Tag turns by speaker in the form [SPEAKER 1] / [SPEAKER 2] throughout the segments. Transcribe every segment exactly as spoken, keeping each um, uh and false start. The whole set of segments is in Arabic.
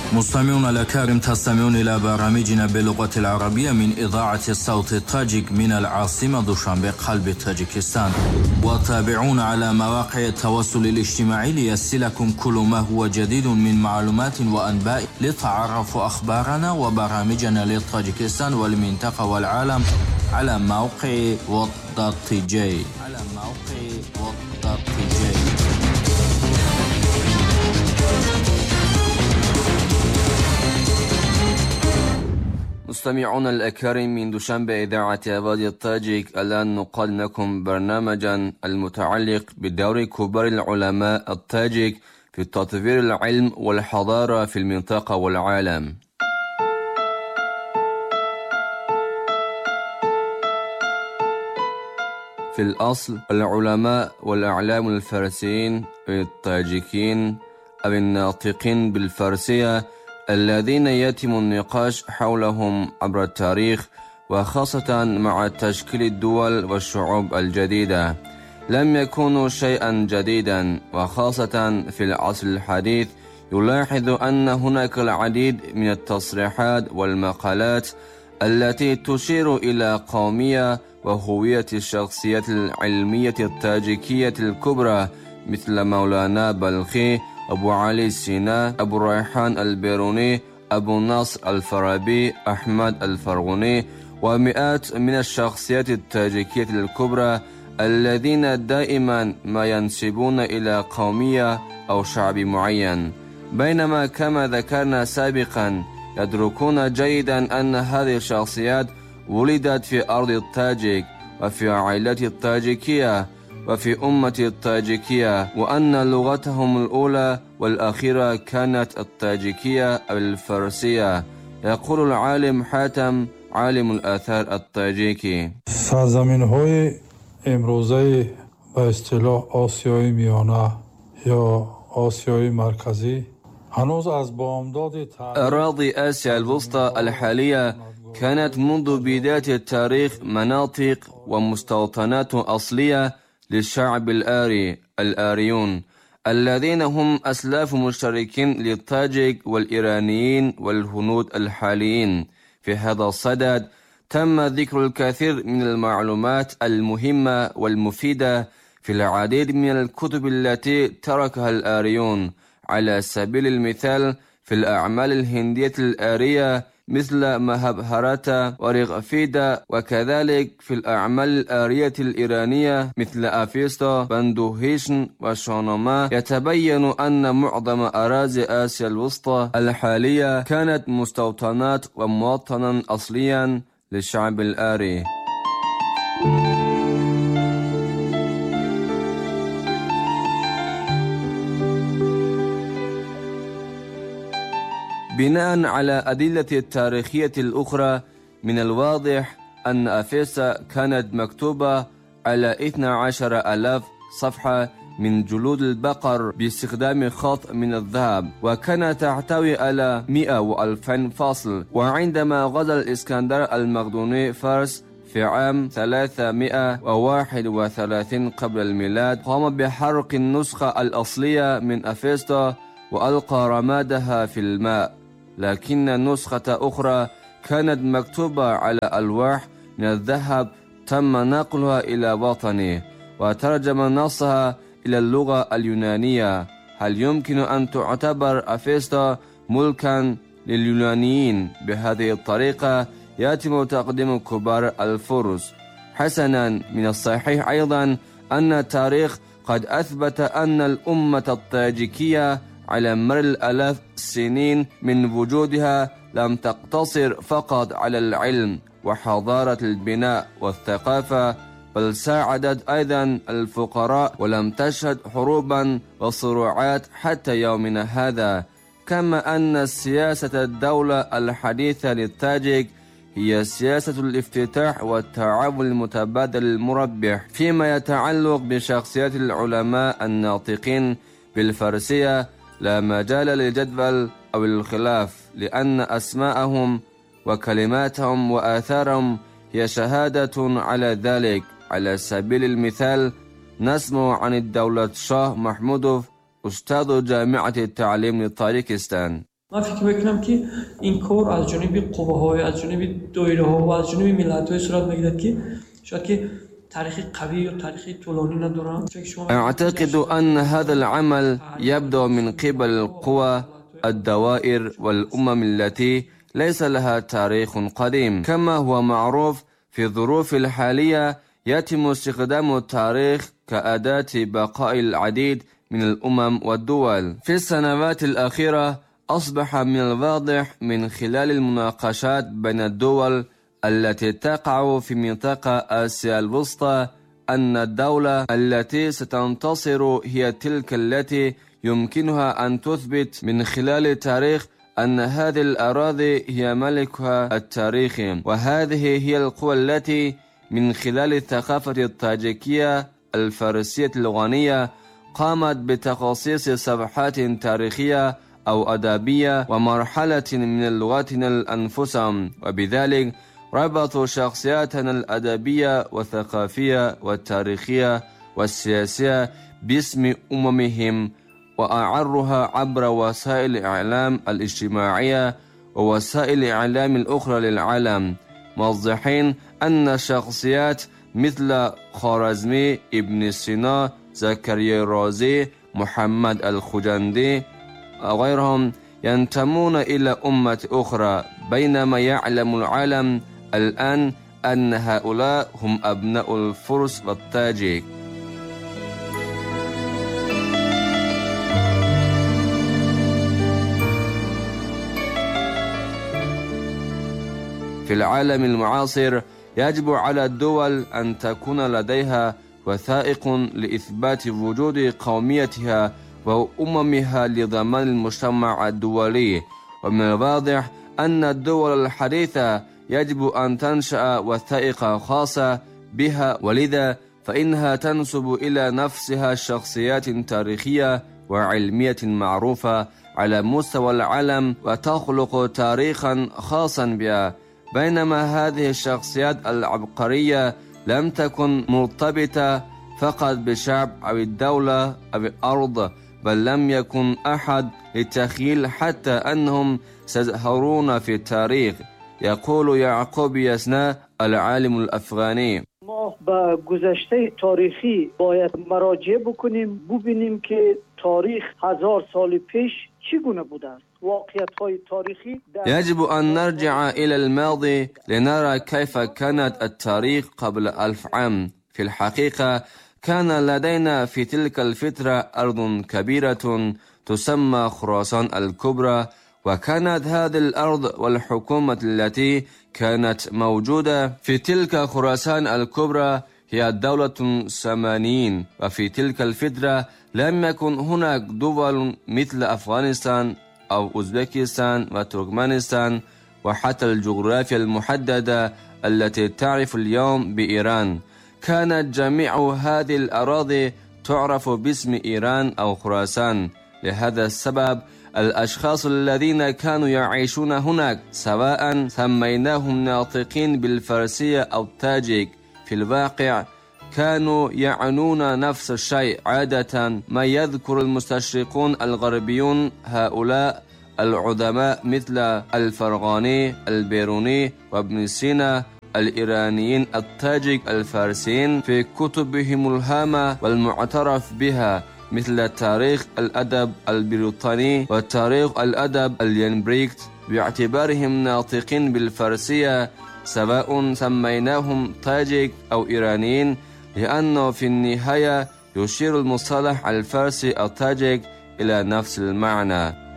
[SPEAKER 1] مستمعون الأكارم، تستمعون إلى برامجنا باللغة العربية من إذاعة الصوت التاجيك من العاصمة دوشنبه قلب تاجيكستان، وتابعون على مواقع التواصل الاجتماعي ليصلكم كل ما هو جديد من معلومات وأنباء لتعرفوا أخبارنا وبرامجنا لتاجيكستان والمنطقة والعالم على موقع وات تي جي. على موقع وات تي جي. مستمعون الأكارم من دوشنبه إذاعة وادي التاجيك، الآن نقدم لكم برنامجا المتعلق بدور كبار العلماء التاجيك في تطوير العلم والحضارة في المنطقة والعالم. في الأصل العلماء والأعلام الفارسيين التاجيكيين أو الناطقين بالفارسية الذين يتم النقاش حولهم عبر التاريخ، وخاصة مع تشكيل الدول والشعوب الجديدة، لم يكونوا شيئا جديدا، وخاصة في العصر الحديث يلاحظ أن هناك العديد من التصريحات والمقالات التي تشير إلى قومية وهوية الشخصيات العلمية التاجيكية الكبرى مثل مولانا بلخي، أبو علي السينا، أبو ريحان البيروني، أبو نصر الفارابي، أحمد الفرغوني، ومئات من الشخصيات التاجيكية الكبرى الذين دائما ما ينسبون إلى قومية أو شعب معين، بينما كما ذكرنا سابقا يدركون جيدا أن هذه الشخصيات ولدت في أرض التاجيك وفي عائلة التاجيكية وفي أمة التاجيكية، وأن لغتهم الأولى والأخيرة كانت التاجيكية أو الفارسية. يقول العالم حاتم عالم الآثار التاجيكي:
[SPEAKER 2] سرزمین های امروزه به اصطلاح آسیای میانه یا آسیای مرکزی هنوز از بامداد
[SPEAKER 1] أراضي آسيا الوسطى الحالية كانت منذ بداية التاريخ مناطق ومستوطنات أصلية للشعب الآري الآريون الذين هم أسلاف مشتركين للتاجيك والإيرانيين والهنود الحاليين. في هذا الصدد تم ذكر الكثير من المعلومات المهمة والمفيدة في العديد من الكتب التي تركها الآريون، على سبيل المثال في الأعمال الهندية الآرية مثل مهابهاراتا ورغفيدا، وكذلك في الأعمال الآرية الإيرانية مثل أفيستا، بندوهيشن وشانوما. يتبين أن معظم أراضي آسيا الوسطى الحالية كانت مستوطنات ومواطنا أصليا للشعب الآري. بناء على أدلة التاريخية الأخرى من الواضح أن أفيسا كانت مكتوبة على اثني عشر ألاف صفحة من جلود البقر باستخدام خط من الذهب، وكانت تحتوي على مئة وألفين فصل. وعندما غزا الإسكندر المقدوني فارس في عام ثلاثمائة وواحد وثلاثين قبل الميلاد قام بحرق النسخة الأصلية من أفيستا وألقى رمادها في الماء، لكن نسخة أخرى كانت مكتوبة على ألواح من الذهب تم نقلها إلى وطنه وترجم نصها إلى اللغة اليونانية. هل يمكن أن تعتبر أفيستا ملكا لليونانيين؟ بهذه الطريقة يتم تقديم كبار الفرس. حسنا، من الصحيح أيضا أن التاريخ قد أثبت أن الأمة التاجيكية على مر الآلاف السنين من وجودها لم تقتصر فقط على العلم وحضارة البناء والثقافة، بل ساعدت أيضا الفقراء ولم تشهد حروبا وصراعات حتى يومنا هذا. كما أن سياسة الدولة الحديثة للتاجيك هي سياسة الافتتاح والتعاون المتبادل المربح. فيما يتعلق بشخصيات العلماء الناطقين بالفارسية لا مجال للجدول أو الخلاف، لأن أسماءهم وكلماتهم وآثارهم هي شهادة على ذلك. على سبيل المثال نسمع عن الدولة شاه محمودوف أستاذ جامعة التعليم لطاجيكستان.
[SPEAKER 3] من فکر میکنم که این کار از جانب قوه‌های، از جانب دایره‌ها و از جانب ملت‌های صورت میگیرد که شاید که تاریخ قوی و تاریخ طولانی ندارن.
[SPEAKER 1] أعتقد أن هذا العمل يبدأ من قبل القوى، الدوائر والأمم التي ليس لها تاريخ قديم. كما هو معروف في الظروف الحالية يتم استخدام التاريخ كأداة بقاء العديد من الأمم والدول. في السنوات الأخيرة أصبح من الواضح من خلال المناقشات بين الدول التي تقع في منطقة آسيا الوسطى أن الدولة التي ستنتصر هي تلك التي يمكنها أن تثبت من خلال التاريخ أن هذه الأراضي هي ملكها التاريخي. وهذه هي القوى التي من خلال الثقافة الطاجيكية الفارسية الغنية قامت بتخصيص صفحات تاريخية أو أدبية ومرحلة من لغتنا الأنفسهم، وبذلك ربطوا شخصياتنا الأدبية والثقافية والتاريخية والسياسية باسم أممهم، وأعرها عبر وسائل الإعلام الاجتماعية ووسائل الإعلام الأخرى للعالم، موضحين أن شخصيات مثل خوارزمي، ابن سينا، زكريا الرازي، محمد الخجندي وغيرهم ينتمون إلى أمة أخرى، بينما يعلم العالم الآن أن هؤلاء هم أبناء الفرس والتاجيك. في العالم المعاصر يجب على الدول أن تكون لديها وثائق لإثبات وجود قوميتها وأممها لضمان المجتمع الدولي، ومن الواضح أن الدول الحديثة يجب أن تنشأ وثائق خاصة بها، ولذا فإنها تنسب إلى نفسها شخصيات تاريخية وعلمية معروفة على مستوى العالم وتخلق تاريخا خاصا بها، بينما هذه الشخصيات العبقرية لم تكن مرتبطة فقط بشعب أو الدولة أو الأرض، بل لم يكن أحد للتخيل حتى أنهم سيظهرون في التاريخ. يقول يعقوب يسنا العالم الأفغاني:
[SPEAKER 4] ما با گذشته تاریخی باید مراجعه بکنیم، ببینیم که تاریخ هزار سال پیش چگونه بوده است. واقعیت‌های تاریخی
[SPEAKER 1] يجب أن نرجع إلى الماضي لنرى كيف كانت التاريخ قبل ألف عام. في الحقيقة كان لدينا في تلك الفترة أرض كبيرة تسمى خراسان الكبرى، وكانت هذه الأرض والحكومة التي كانت موجودة في تلك خراسان الكبرى هي دولة السامانيين. وفي تلك الفترة لم يكن هناك دول مثل أفغانستان أو أوزبكستان وتركمانستان، وحتى الجغرافيا المحددة التي تعرف اليوم بإيران. كانت جميع هذه الأراضي تعرف باسم إيران أو خراسان. لهذا السبب الأشخاص الذين كانوا يعيشون هناك سواء سميناهم ناطقين بالفارسية أو تاجيك، في الواقع كانوا يعنون نفس الشيء. عادة ما يذكر المستشرقون الغربيون هؤلاء العظماء مثل الفرغاني، البيروني، وابن سينا، الإيرانيين التاجيك الفارسيين في كتبهم الهامة والمعترف بها، مثل تاريخ الأدب البريطاني وتاريخ الأدب الينبريكت، باعتبارهم ناطقين بالفارسية سواء سميناهم تاجيك أو إيرانيين، لأنه في النهاية يشير المصطلح الفارسي التاجيك إلى نفس المعنى.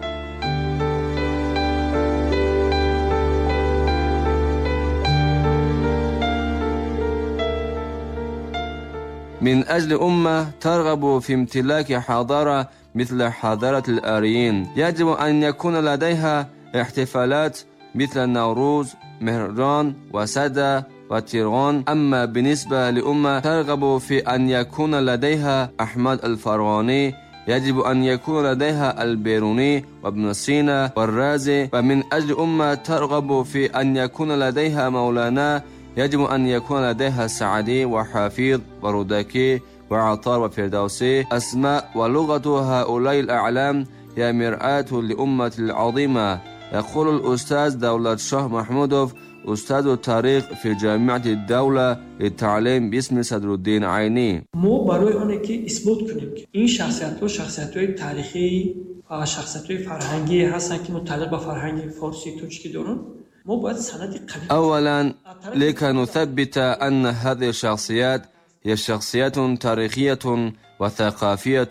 [SPEAKER 1] من أجل أمة ترغب في امتلاك حضارة مثل حضارة الآريين يجب أن يكون لديها احتفالات مثل نوروز، مهرجان وسدى وتيرغون. أما بالنسبة لأمة ترغب في أن يكون لديها أحمد الفرغاني يجب أن يكون لديها البيروني وابن سينا والرازي. ومن أجل أمة ترغب في أن يكون لديها مولانا يجب أن يكون لديها سعدي وحفيظ ورودكي وعطار وفردوسي. أسماء ولغة هؤلاء الأعلام هي مرآة لأمة العظيمة. يقول الأستاذ دولة شاه محمودوف أستاذ التاريخ في جامعة الدولة للتعليم باسم صدر الدين عینی.
[SPEAKER 3] ما برای آنه که اثبات کنیم که این شخصیت ها شخصیت های تاریخی و شخصیت های فرهنگی هستند که متعلق به فرهنگ فارسی تاجیکی دارند، ما باید سند قوی.
[SPEAKER 1] أولا لكي نثبت أن هذه الشخصيات هي شخصيات تاريخية وثقافية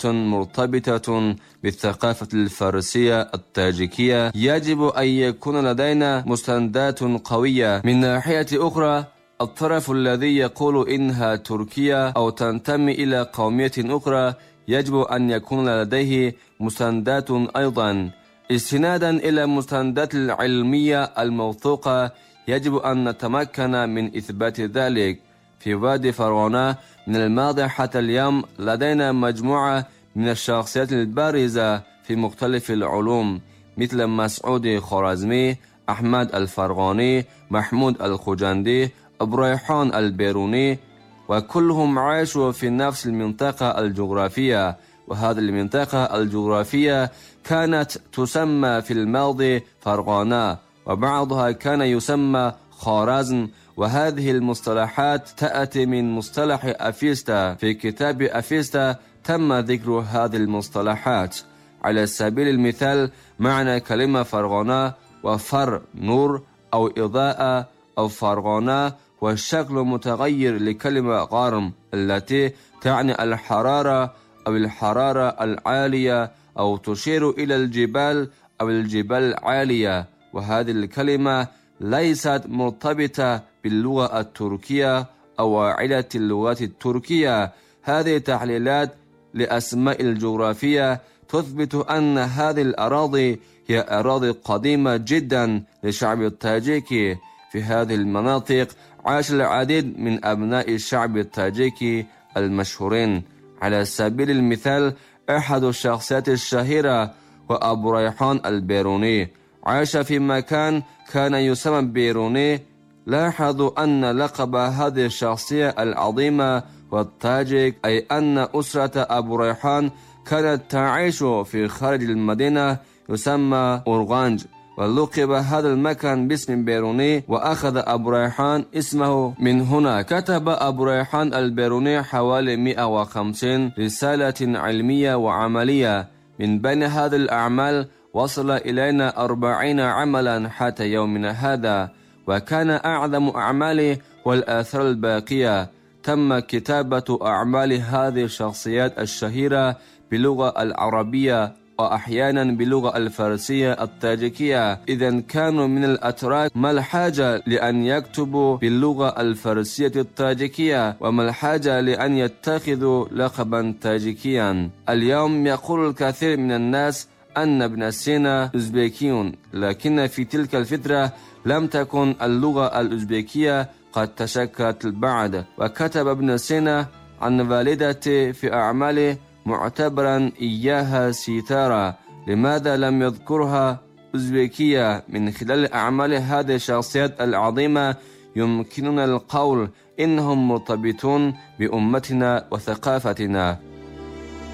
[SPEAKER 1] مرتبطة بالثقافة الفارسية التاجيكية، يجب أن يكون لدينا مستندات قوية. من ناحية أخرى، الطرف الذي يقول إنها تركية أو تنتمي إلى قومية أخرى يجب أن يكون لديه مستندات أيضا. استنادا إلى المستندات العلمية الموثوقة يجب أن نتمكن من إثبات ذلك. في وادي فرغانة من الماضي حتى اليوم لدينا مجموعة من الشخصيات البارزة في مختلف العلوم مثل مسعود خوارزمي، أحمد الفرغاني، محمود الخجندي، أبو ريحان البيروني، وكلهم عاشوا في نفس المنطقة الجغرافية. وهذه المنطقة الجغرافية كانت تسمى في الماضي فرغانة، وبعضها كان يسمى خوارزم. وهذه المصطلحات تأتي من مصطلح أفيستا. في كتاب أفيستا تم ذكر هذه المصطلحات. على سبيل المثال معنى كلمة فرغانة وفر نور أو إضاءة أو فرغانة والشكل متغير لكلمة غرم التي تعني الحرارة أو الحرارة العالية أو تشير إلى الجبال أو الجبال العالية. وهذه الكلمة ليست مرتبطة باللغة التركية أو عائلة اللغات التركية. هذه تحليلات لأسماء الجغرافية تثبت أن هذه الأراضي هي أراضي قديمة جدا للشعب التاجيكي. في هذه المناطق عاش العديد من أبناء الشعب التاجيكي المشهورين. على سبيل المثال أحد الشخصيات الشهيرة هو أبو ريحان البيروني، عاش في مكان كان يسمى بيروني. لاحظوا أن لقب هذه الشخصية العظيمة والتاجيك، أي أن أسرة أبو ريحان كانت تعيش في خارج المدينة يسمى أورغانج، ولقب هذا المكان باسم بيروني، وأخذ أبو ريحان اسمه من هنا. كتب أبو ريحان البيروني حوالي مئة وخمسين رسالة علمية وعملية. من بين هذه الأعمال وصل إلينا أربعين عملا حتى يومنا هذا، وكان أعظم أعماله والآثار الباقية. تم كتابة أعمال هذه الشخصيات الشهيرة باللغة العربية وأحيانا باللغة الفارسية التاجيكية. إذن كانوا من الأتراك، ما الحاجة لأن يكتبوا باللغة الفارسية التاجيكية وما الحاجة لأن يتخذوا لقبا تاجيكيا؟ اليوم يقول الكثير من الناس أن ابن سينا أوزبكي، لكن في تلك الفترة لم تكن اللغة الأوزبكية قد تشكلت بعد. وكتب ابن سينا عن والدته في أعماله معتبرا إياها سيتارا. لماذا لم يذكرها أوزبكية؟ من خلال أعمال هذه الشخصيات العظيمة يمكننا القول إنهم مرتبطون بأمتنا وثقافتنا.